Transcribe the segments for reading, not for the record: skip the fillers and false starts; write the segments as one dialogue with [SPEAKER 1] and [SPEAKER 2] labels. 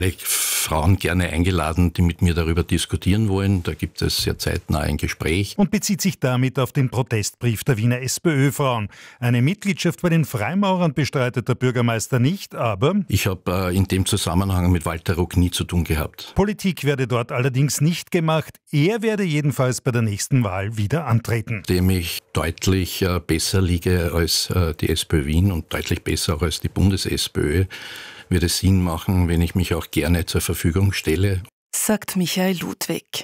[SPEAKER 1] Frauen gerne eingeladen, die mit mir darüber diskutieren wollen. Da gibt es sehr zeitnah ein Gespräch.
[SPEAKER 2] Und bezieht sich damit auf den Protestbrief der Wiener SPÖ-Frauen. Eine Mitgliedschaft bei den Freimaurern bestreitet der Bürgermeister nicht, aber...
[SPEAKER 1] Ich habe in dem Zusammenhang mit Walter Ruck nie zu tun gehabt.
[SPEAKER 2] Politik werde dort allerdings nicht gemacht. Er werde jedenfalls bei der nächsten Wahl wieder antreten.
[SPEAKER 1] Dem ich deutlich besser liege als die SPÖ Wien und deutlich besser auch als die Bundes-SPÖ, würde es Sinn machen, wenn ich mich auch gerne zur Verfügung stelle.
[SPEAKER 3] Sagt Michael Ludwig.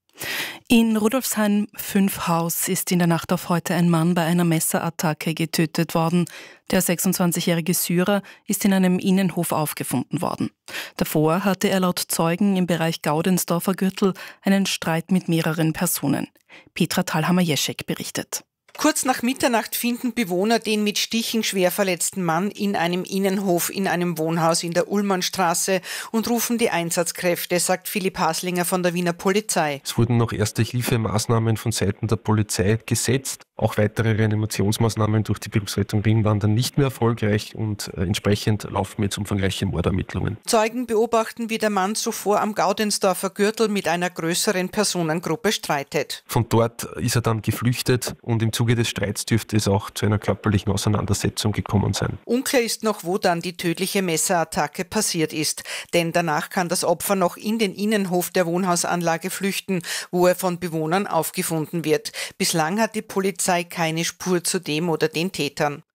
[SPEAKER 3] In Rudolfsheim 5 Haus ist in der Nacht auf heute ein Mann bei einer Messerattacke getötet worden. Der 26-jährige Syrer ist in einem Innenhof aufgefunden worden. Davor hatte er laut Zeugen im Bereich Gaudensdorfer Gürtel einen Streit mit mehreren Personen. Petra Thalhammer-Jeschek berichtet.
[SPEAKER 4] Kurz nach Mitternacht finden Bewohner den mit Stichen schwer verletzten Mann in einem Innenhof in einem Wohnhaus in der Ullmannstraße und rufen die Einsatzkräfte, sagt Philipp Haslinger von der Wiener Polizei.
[SPEAKER 5] Es wurden noch Erste-Hilfe-Maßnahmen von Seiten der Polizei gesetzt. Auch weitere Reanimationsmaßnahmen durch die Berufsrettung Wien waren dann nicht mehr erfolgreich und entsprechend laufen jetzt umfangreiche Mordermittlungen.
[SPEAKER 4] Zeugen beobachten, wie der Mann zuvor am Gaudensdorfer Gürtel mit einer größeren Personengruppe streitet.
[SPEAKER 5] Von dort ist er dann geflüchtet und im Zuge des Streits dürfte es auch zu einer körperlichen Auseinandersetzung gekommen sein.
[SPEAKER 4] Unklar ist noch, wo dann die tödliche Messerattacke passiert ist. Denn danach kann das Opfer noch in den Innenhof der Wohnhausanlage flüchten, wo er von Bewohnern aufgefunden wird. Bislang hat die Polizei keine Spur zu dem oder den Tätern.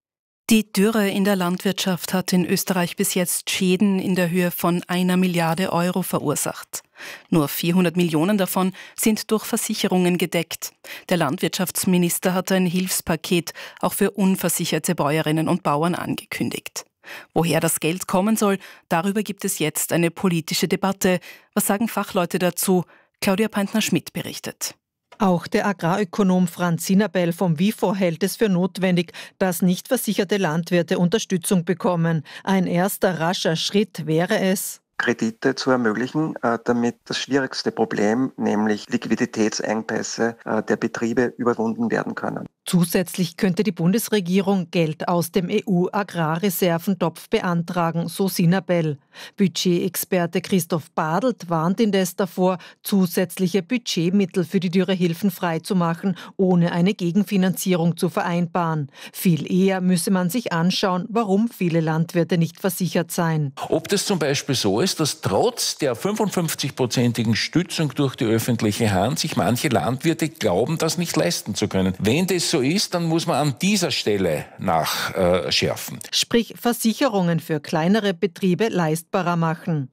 [SPEAKER 3] Die Dürre in der Landwirtschaft hat in Österreich bis jetzt Schäden in der Höhe von 1 Milliarde Euro verursacht. Nur 400 Millionen davon sind durch Versicherungen gedeckt. Der Landwirtschaftsminister hat ein Hilfspaket auch für unversicherte Bäuerinnen und Bauern angekündigt. Woher das Geld kommen soll, darüber gibt es jetzt eine politische Debatte. Was sagen Fachleute dazu? Claudia Peintner-Schmidt berichtet.
[SPEAKER 6] Auch der Agrarökonom Franz Sinabel vom WIFO hält es für notwendig, dass nicht versicherte Landwirte Unterstützung bekommen. Ein erster rascher Schritt wäre es,
[SPEAKER 7] Kredite zu ermöglichen, damit das schwierigste Problem, nämlich Liquiditätsengpässe der Betriebe, überwunden werden können.
[SPEAKER 6] Zusätzlich könnte die Bundesregierung Geld aus dem EU-Agrarreserventopf beantragen, so Sinabel. Budgetexperte Christoph Badelt warnt indes davor, zusätzliche Budgetmittel für die Dürrehilfen freizumachen, ohne eine Gegenfinanzierung zu vereinbaren. Viel eher müsse man sich anschauen, warum viele Landwirte nicht versichert seien.
[SPEAKER 8] Ob das zum Beispiel so ist, dass trotz der 55-prozentigen Stützung durch die öffentliche Hand sich manche Landwirte glauben, das nicht leisten zu können. Wenn das so ist, dann muss man an dieser Stelle nachschärfen.
[SPEAKER 6] Sprich Versicherungen für kleinere Betriebe leistbarer machen.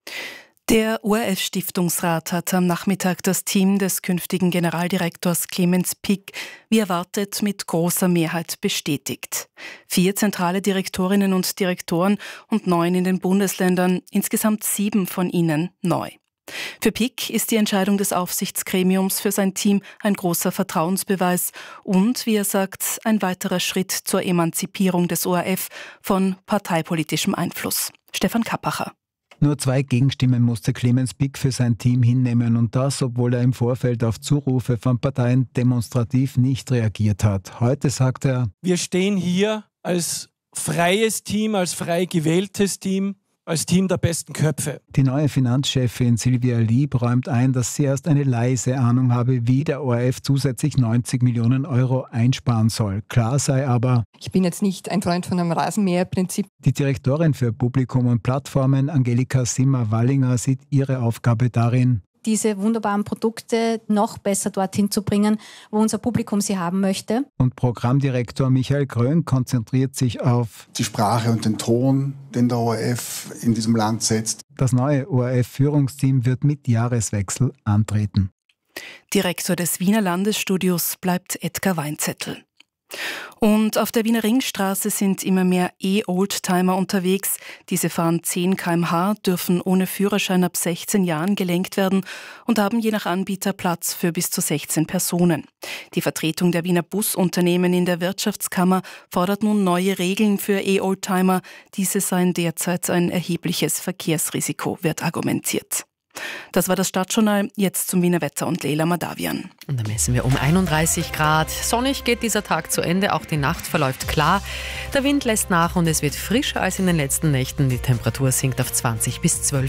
[SPEAKER 3] Der ORF-Stiftungsrat hat am Nachmittag das Team des künftigen Generaldirektors Clemens Pick wie erwartet mit großer Mehrheit bestätigt. 4 zentrale Direktorinnen und Direktoren und 9 in den Bundesländern, insgesamt 7 von ihnen neu. Für Pick ist die Entscheidung des Aufsichtsgremiums für sein Team ein großer Vertrauensbeweis und, wie er sagt, ein weiterer Schritt zur Emanzipierung des ORF von parteipolitischem Einfluss. Stefan Kappacher.
[SPEAKER 9] Nur 2 Gegenstimmen musste Clemens Pick für sein Team hinnehmen und das, obwohl er im Vorfeld auf Zurufe von Parteien demonstrativ nicht reagiert hat. Heute sagt er:
[SPEAKER 10] Wir stehen hier als freies Team, als frei gewähltes Team, als Team der besten Köpfe.
[SPEAKER 9] Die neue Finanzchefin Silvia Lieb räumt ein, dass sie erst eine leise Ahnung habe, wie der ORF zusätzlich 90 Millionen Euro einsparen soll. Klar sei aber:
[SPEAKER 11] Ich bin jetzt nicht ein Freund von einem Rasenmäherprinzip.
[SPEAKER 9] Die Direktorin für Publikum und Plattformen, Angelika Simmer-Wallinger, sieht ihre Aufgabe darin,
[SPEAKER 12] diese wunderbaren Produkte noch besser dorthin zu bringen, wo unser Publikum sie haben möchte.
[SPEAKER 9] Und Programmdirektor Michael Grön konzentriert sich auf
[SPEAKER 13] die Sprache und den Ton, den der ORF in diesem Land setzt.
[SPEAKER 9] Das neue ORF-Führungsteam wird mit Jahreswechsel antreten.
[SPEAKER 3] Direktor des Wiener Landesstudios bleibt Edgar Weinzettel. Und auf der Wiener Ringstraße sind immer mehr E-Oldtimer unterwegs. Diese fahren 10 km/h, dürfen ohne Führerschein ab 16 Jahren gelenkt werden und haben je nach Anbieter Platz für bis zu 16 Personen. Die Vertretung der Wiener Busunternehmen in der Wirtschaftskammer fordert nun neue Regeln für E-Oldtimer. Diese seien derzeit ein erhebliches Verkehrsrisiko, wird argumentiert. Das war das Stadtjournal. Jetzt zum Wiener Wetter und Leila Madavian.
[SPEAKER 14] Und da messen wir um 31 Grad. Sonnig geht dieser Tag zu Ende. Auch die Nacht verläuft klar. Der Wind lässt nach und es wird frischer als in den letzten Nächten. Die Temperatur sinkt auf 20 bis 12